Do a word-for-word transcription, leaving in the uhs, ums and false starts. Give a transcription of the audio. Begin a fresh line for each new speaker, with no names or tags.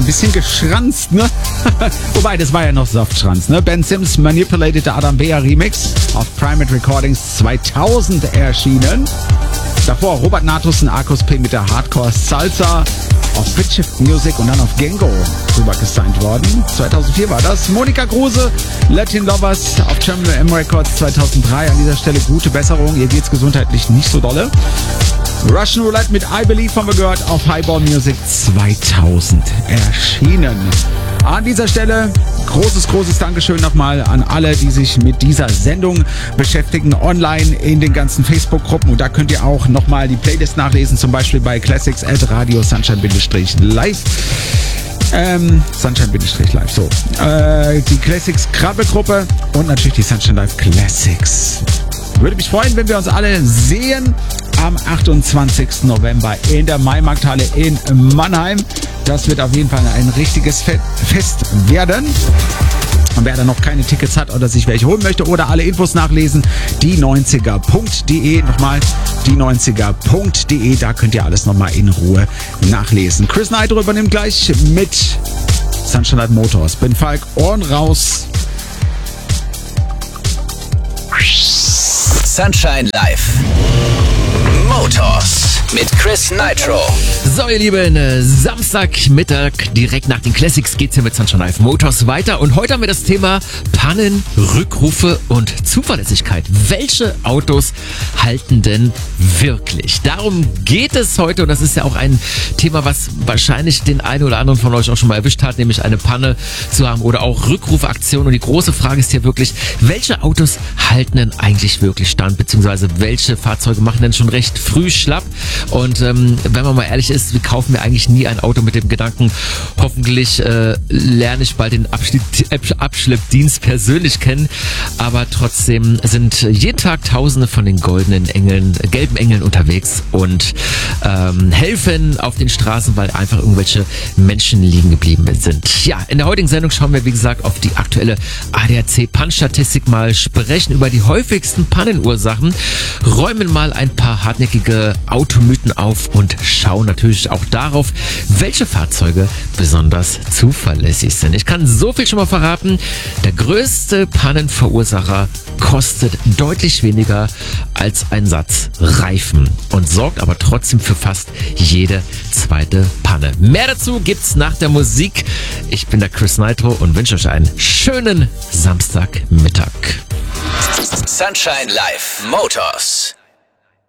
bisschen geschranzt, ne? Wobei, das war ja noch Softschranz, ne? Ben Sims Manipulated the Adam Bea Remix auf Primate Recordings zweitausend erschienen. Davor Robert Natus und Arcus P mit der Hardcore Salsa auf Bitshift Music und dann auf Gengo rüber gesigned worden. zweitausendvier war das. Monika Kruse, Latin Lovers auf German M Records zweitausenddrei. An dieser Stelle gute Besserung. Ihr geht's gesundheitlich nicht so dolle. Russian Roulette mit I Believe haben wir gehört auf Highball Music zweitausend erschienen. An dieser Stelle großes, großes Dankeschön nochmal an alle, die sich mit dieser Sendung beschäftigen, online in den ganzen Facebook-Gruppen. Und da könnt ihr auch nochmal die Playlist nachlesen, zum Beispiel bei Classics at Radio Sunshine-Live. Ähm, Sunshine-Live, so. Äh, die Classics Krabbelgruppe und natürlich die Sunshine Live Classics. Würde mich freuen, wenn wir uns alle sehen am achtundzwanzigsten November in der Maimarkthalle in Mannheim. Das wird auf jeden Fall ein richtiges Fest werden. Und wer da noch keine Tickets hat oder sich welche holen möchte oder alle Infos nachlesen, die neunziger punkt de, nochmal die neunziger punkt de, da könnt ihr alles nochmal in Ruhe nachlesen. Chris Nitro übernimmt gleich mit Sunshine Live Motors. Bin Falk, Ohren raus.
Sunshine Live Motors mit Chris Nitro.
So, ihr Lieben, Samstagmittag, direkt nach den Classics geht's hier mit Sunshine Live Motors weiter. Und heute haben wir das Thema Pannen, Rückrufe und Zuverlässigkeit. Welche Autos halten denn wirklich? Darum geht es heute und das ist ja auch ein Thema, was wahrscheinlich den einen oder anderen von euch auch schon mal erwischt hat, nämlich eine Panne zu haben oder auch Rückrufaktionen. Und die große Frage ist hier wirklich, welche Autos halten denn eigentlich wirklich stand, beziehungsweise welche Fahrzeuge machen denn schon recht früh schlapp? Und ähm, wenn man mal ehrlich ist, wir kaufen mir eigentlich nie ein Auto mit dem Gedanken, hoffentlich äh, lerne ich bald den Abschlepp, Abschleppdienst persönlich kennen, aber trotzdem sind jeden Tag Tausende von den goldenen Engeln, gelben Engeln unterwegs und ähm, helfen auf den Straßen, weil einfach irgendwelche Menschen liegen geblieben sind. Ja, in der heutigen Sendung schauen wir, wie gesagt, auf die aktuelle A D A C-Pannenstatistik, mal sprechen über die häufigsten Pannenursachen, räumen mal ein paar hartnäckige Automythen auf und schauen natürlich auch darauf, welche Fahrzeuge besonders zuverlässig sind. Ich kann so viel schon mal verraten, der größte Pannenverursacher kostet deutlich weniger als ein Satz Reifen und sorgt aber trotzdem für fast jede zweite Panne. Mehr dazu gibt's nach der Musik. Ich bin der Chris Nitro und wünsche euch einen schönen Samstagmittag.
Sunshine Live Motors.